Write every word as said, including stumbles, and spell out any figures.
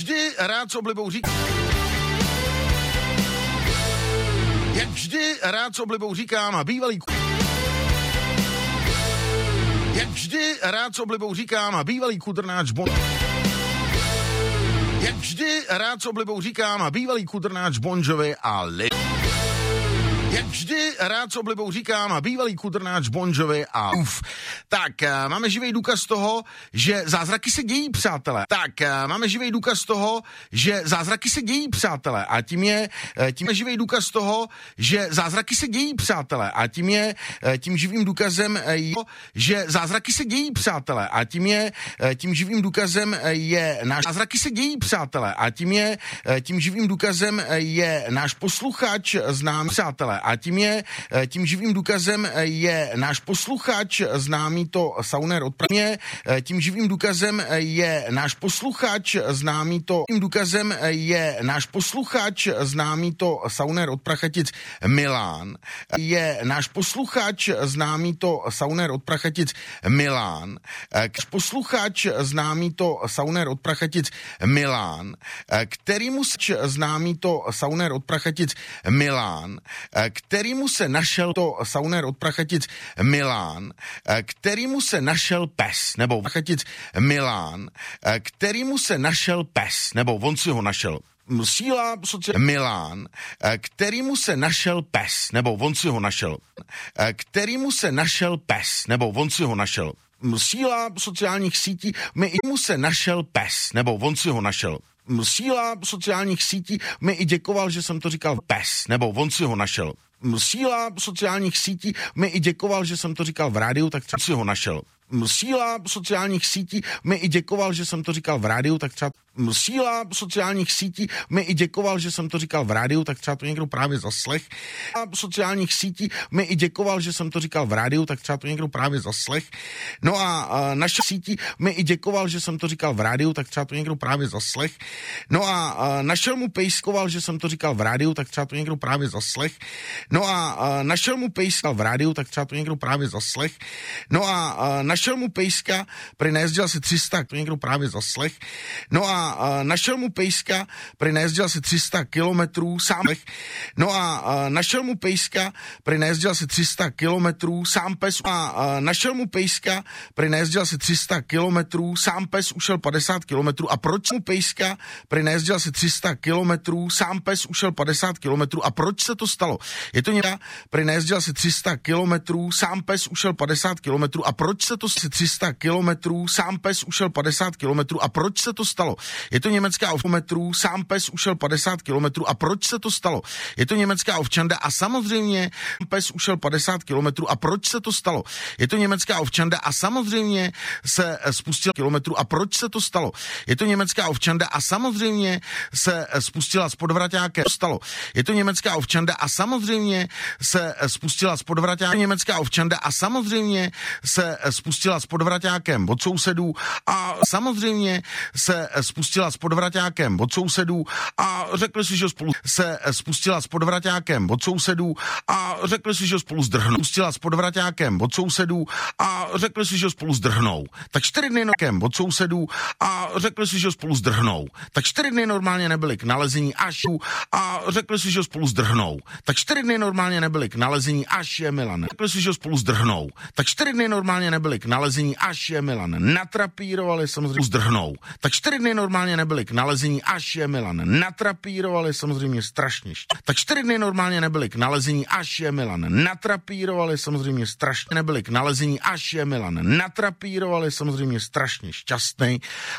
vždy rád s oblibou říkám. Jak vždy rád s oblibou říkám a bývalý Jak vždy rád s oblibou říkám a bývalý kudrnáč Bon Jak vždy rád s oblibou říkám a bývalý kudrnáč Bon Jovi a Li Jak vždy rád s oblibou říkám a bývalý kudrnáč Bon Jovi a uf. Tak, máme živý důkaz toho, že zázraky se dějí, přátelé. Tak, máme živý důkaz toho, že zázraky se dějí, přátelé. A tím je, tím je živý důkaz toho, že zázraky se dějí, přátelé. A tím je, tím živým důkazem je, že zázraky se dějí, přátelé. A tím je, tím živým důkazem je náš zázraky se dějí, přátelé. A tím je, tím živým důkazem je náš posluchač znám, přátelé. A tím je, tím živým důkazem je náš posluchač, známý to Sauner od Prahy. Tím živým důkazem je náš posluchač, známý to, tím důkazem je náš posluchač, známý to Sauner od Prachatic Milan. Je náš posluchač, známý to Sauner od Prachatic Milan. Posluchač, známý to Sauner od Prachatic Milan, kterýmu známý to Sauner od Prachatic Milan, kterýmu se našel to Sauner od Prachatic Milan, kterýmu se našel pes, nebo Prachatic Milan, kterýmu se našel pes, nebo on si ho našel. Síla sociální Milan, kterýmu se našel pes, nebo on si ho našel. Kterýmu se našel pes, nebo on si ho našel. Síla sociálních sítí, my i mu se našel pes, nebo on si ho našel. Síla sociálních sítí mi i děkoval, že jsem to říkal pes, nebo on si ho našel. Síla sociálních sítí mi i děkoval, že jsem to říkal v rádiu, tak třeba si ho našel. Síla sociálních sítí mi i děkoval, že jsem to říkal v rádiu, tak třeba síla sociálních sítí mi i děkoval, že jsem to říkal v rádiu, tak třeba to někdo právě zaslech. Sociálních sítí mi i děkoval, že jsem to říkal v rádiu, tak třeba to někdo právě zaslech. No a, a naše sítí mi i děkoval, že jsem to říkal v rádiu, tak třeba to někdo právě zaslech. No a, a našel mu pejskoval, že jsem to říkal v rádiu, tak třeba to někdo právě zaslech. No a, a našel mu pejskal v rádiu, tak třeba to někdo právě zaslech. No a, a našel mu pejska, prý nejezdil asi tři sta, to někdo právě zaslech. No a, a našel mu pejska, prý nejezdil asi tři sta kilometrů sám. No a, a našel mu pejska, prý nejezdil asi tři sta kilometrů sám pes. A, a našel mu pejska, prý nejezdil asi tři sta kilometrů sám pes ušel padesát kilometrů. A proč mu pejska, prý nejezdil asi tři sta kilometrů sám pes ušel padesát kilometrů. A proč se to stalo? Je to nějaká, prý nejezdil asi tři sta kilometrů sám pes ušel padesát kilometrů. A proč se to tři sta kilometrů, sám pes ušel padesát kilometrů. A proč se to stalo? Je to německá ovčanda, sám pes ušel padesát kilometrů. A proč se to stalo? Je to německá ovčanda a samozřejmě pes ušel padesát kilometrů. A proč se to stalo? Je to německá ovčanda a samozřejmě se spustil kilometrů. A proč se to stalo? Je to německá ovčanda a samozřejmě se spustila s podvraťákem. Stalo. Je to německá ovčanda a samozřejmě se spustila s podvraťákem. Německá ovčanda a samozřejmě se spustila s podvraťákem od sousedů a samozřejmě se spustila s podvraťákem od sousedů a řekli si, že spolu se spustila s podvraťákem od sousedů a řekli si, že spolu zdrhnou. Spustila s podvraťákem od sousedů a řekli si, že spolu zdrhnou. Tak čtyři dny nokem od sousedů a řekli si, že spolu zdrhnou. Tak čtyři dny normálně nebyly k nalezení až a řekli si, že spolu zdrhnou. Tak čtyři dny normálně nebyly k nalezení až je Milan. Řekli si, že spolu zdrhnou. Tak čtyři dny normálně nebyly k nalezení až je Milan. Natrapírovali samozřejmě zdrhnou. Tak čtyři dny normálně nebyly k nalezení až je Milan. Natrapírovali samozřejmě strašně. Tak čtyři dny normálně nebyly k nalezení až je Milan. Natrapírovali samozřejmě strašně nebyly k nalezení až je Milan. Natrapírovali samozřejmě strašně šťastný